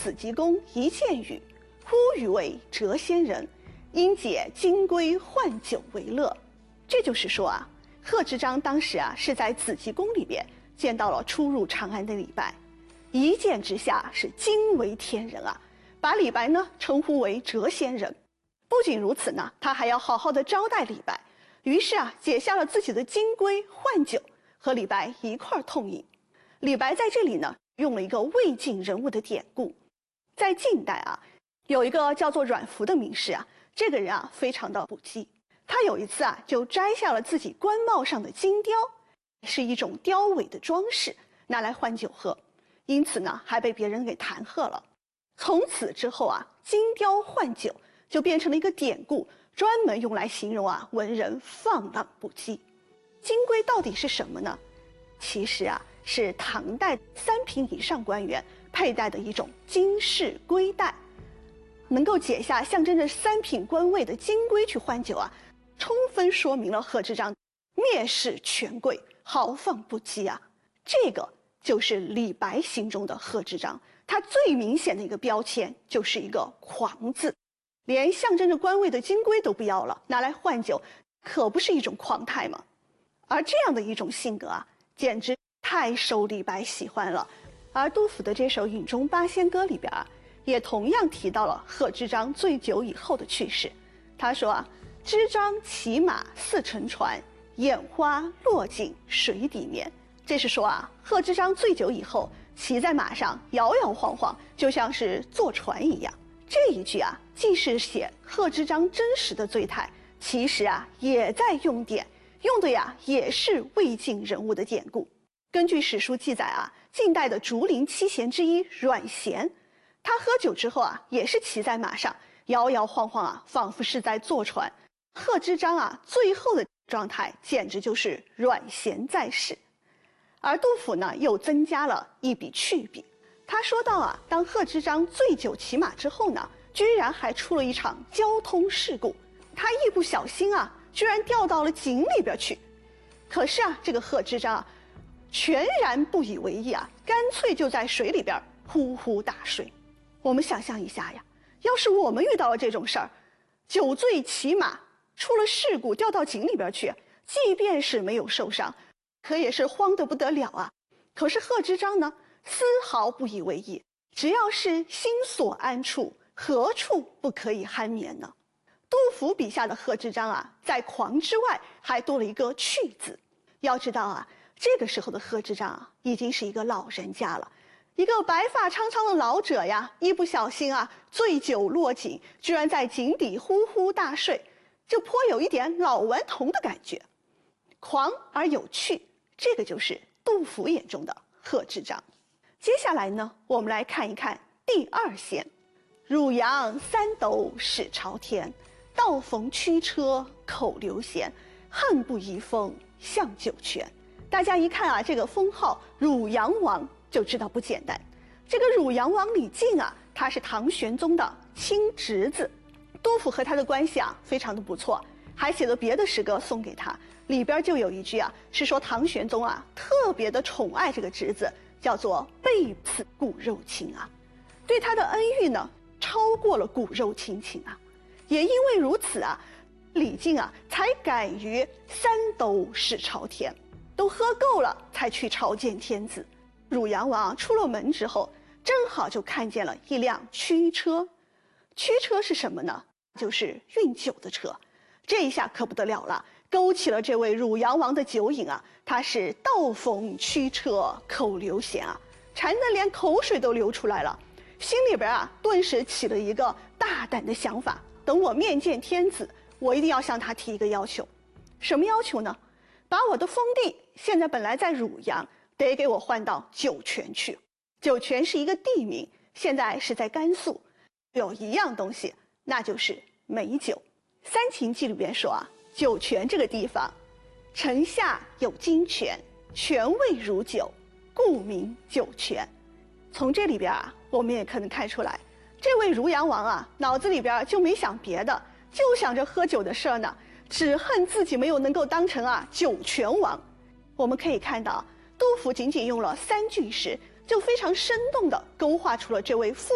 紫极宫一见雨，呼余为谪仙人，因解金龟换酒为乐。这就是说啊，贺知章当时啊是在紫极宫里边见到了初入长安的李白，一见之下是惊为天人啊，把李白呢称呼为谪仙人。不仅如此呢，他还要好好的招待李白，于是啊解下了自己的金龟换酒，和李白一块痛饮。李白在这里呢用了一个魏晋人物的典故，在近代啊有一个叫做阮福的名士啊，这个人啊非常的不羁，他有一次啊就摘下了自己官帽上的金雕，是一种雕尾的装饰，拿来换酒喝，因此呢还被别人给弹劾了。从此之后啊，金雕换酒就变成了一个典故，专门用来形容啊文人放浪不羁。金龟到底是什么呢？其实啊是唐代3品以上官员佩戴的一种金饰龟带，能够解下象征着3品官位的金龟去换酒啊，充分说明了贺知章蔑视权贵、豪放不羁啊。这个就是李白心中的贺知章，他最明显的一个标签就是一个狂字，连象征着官位的金龟都不要了，拿来换酒，可不是一种狂态吗？而这样的一种性格啊，简直太受李白喜欢了。而杜甫的这首《饮中八仙歌》里边啊，也同样提到了贺知章醉酒以后的趣事。他说啊，知章骑马似乘船，眼花落尽水底眠。这是说啊，贺知章醉酒以后骑在马上摇摇晃晃，就像是坐船一样。这一句啊，既是写贺知章真实的醉态，其实啊也在用典，用的呀也是魏晋人物的典故。根据史书记载啊，晋代的竹林七贤之一阮咸，他喝酒之后啊，也是骑在马上摇摇晃晃啊，仿佛是在坐船。贺知章啊，最后的状态简直就是阮咸在世。而杜甫呢，又增加了一笔趣笔。他说到啊，当贺知章醉酒骑马之后呢，居然还出了一场交通事故，他一不小心啊，居然掉到了井里边去。可是啊，这个贺知章啊，全然不以为意啊，干脆就在水里边呼呼大睡。我们想象一下呀，要是我们遇到了这种事儿，酒醉骑马出了事故掉到井里边去，即便是没有受伤，可也是慌得不得了啊。可是贺知章呢，丝毫不以为意，只要是心所安处，何处不可以酣眠呢？杜甫笔下的贺知章啊，在狂之外还多了一个去字。要知道啊，这个时候的贺知章啊，已经是一个老人家了，一个白发苍苍的老者呀，一不小心啊，醉酒落井，居然在井底呼呼大睡，就颇有一点老顽童的感觉。狂而有趣，这个就是杜甫眼中的贺知章。接下来呢，我们来看一看第2仙。汝阳三斗始朝天，道逢驱车口流涎，恨不移风向酒泉。大家一看啊，这个封号汝阳王就知道不简单。这个汝阳王李靖啊，他是唐玄宗的亲侄子，杜甫和他的关系啊非常的不错，还写了别的诗歌送给他，里边就有一句啊，是说唐玄宗啊特别的宠爱这个侄子，叫做背刺骨肉亲啊，对他的恩遇呢超过了骨肉亲情啊。也因为如此啊，李靖啊才敢于三斗始朝天，都喝够了才去朝见天子。汝阳王出了门之后，正好就看见了一辆驱车。驱车是什么呢？就是运酒的车。这一下可不得了了，勾起了这位汝阳王的酒瘾啊，他是道逢驱车口流涎啊，馋得连口水都流出来了，心里边啊顿时起了一个大胆的想法，等我面见天子，我一定要向他提一个要求。什么要求呢？把我的封地现在本来在汝阳，得给我换到酒泉去。酒泉是一个地名，现在是在甘肃，有一样东西，那就是美酒。《三秦记》里边说啊，酒泉这个地方，城下有金泉，泉味如酒，故名酒泉。从这里边啊，我们也可能看出来，这位汝阳王啊，脑子里边就没想别的，就想着喝酒的事儿呢，只恨自己没有能够当成啊酒泉王。我们可以看到，杜甫仅仅用了3句诗，就非常生动地勾画出了这位富